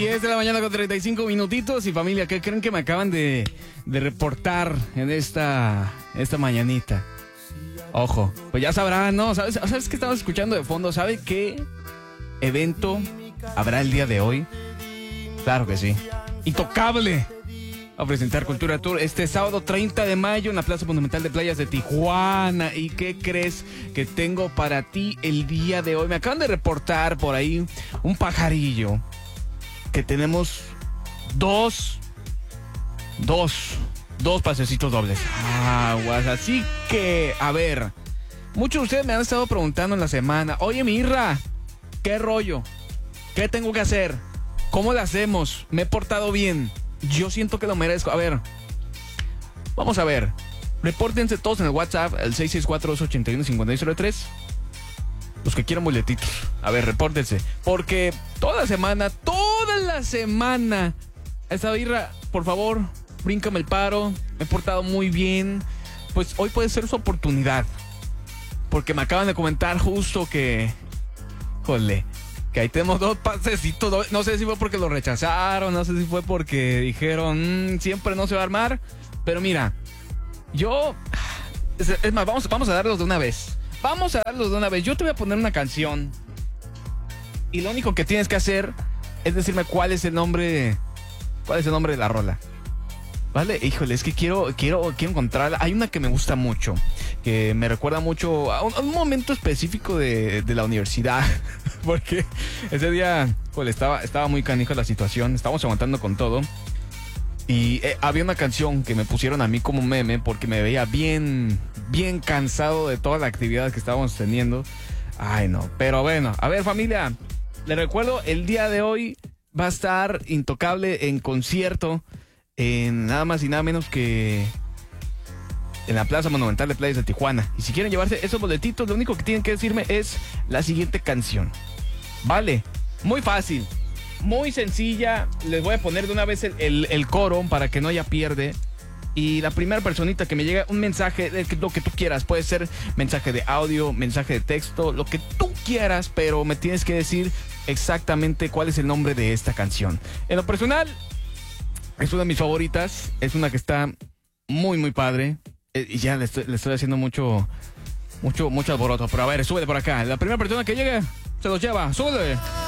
10 de la mañana con 35 minutitos. Y familia, ¿qué creen que me acaban de reportar en esta mañanita? Ojo, pues ya sabrán, ¿no? ¿Sabes qué estamos escuchando de fondo? ¿Sabe qué evento habrá el día de hoy? Claro que sí. Intocable. A presentar Cultura Tour este sábado 30 de mayo en la Plaza Monumental de Playas de Tijuana. ¿Y qué crees que tengo para ti el día de hoy? Me acaban de reportar por ahí un pajarillo que tenemos dos pasecitos dobles. Aguas, así que, a ver, muchos de ustedes me han estado preguntando en la semana, oye, mi Irra, ¿qué rollo? ¿Qué tengo que hacer? ¿Cómo lo hacemos? ¿Me he portado bien? Yo siento que lo merezco. A ver, vamos a ver. Repórtense todos en el WhatsApp, el 664-281-5603. Los que quieran boletitos. A ver, repórtense. Porque toda la semana, esta Irra, por favor, bríncame el paro. Me he portado muy bien. Pues hoy puede ser su oportunidad. Porque me acaban de comentar justo que... Jole, que ahí tenemos dos pasecitos. No sé si fue porque lo rechazaron, no sé si fue porque dijeron siempre no se va a armar. Pero mira, yo... Es más, vamos a darlos de una vez. Yo te voy a poner una canción y lo único que tienes que hacer es decirme cuál es el nombre de la rola. Vale, híjole, es que quiero encontrarla. Hay una que me gusta mucho, que me recuerda mucho a un momento específico de la universidad. Porque ese día, pues, estaba muy canijo la situación. Estábamos aguantando con todo. Y había una canción que me pusieron a mí como meme porque me veía bien cansado de toda la actividad que estábamos teniendo. Ay, no. Pero bueno, a ver, familia, les recuerdo, el día de hoy va a estar Intocable en concierto en nada más y nada menos que en la Plaza Monumental de Playas de Tijuana. Y si quieren llevarse esos boletitos, lo único que tienen que decirme es la siguiente canción. Vale, muy fácil, muy sencilla. Les voy a poner de una vez el coro para que no haya pierde. Y la primera personita que me llegue un mensaje, lo que tú quieras, puede ser mensaje de audio, mensaje de texto, lo que tú quieras, pero me tienes que decir exactamente cuál es el nombre de esta canción. En lo personal, es una de mis favoritas, es una que está muy padre. Y ya le estoy haciendo mucho alboroto. Pero a ver, súbele por acá. La primera persona que llegue se los lleva. Súbele.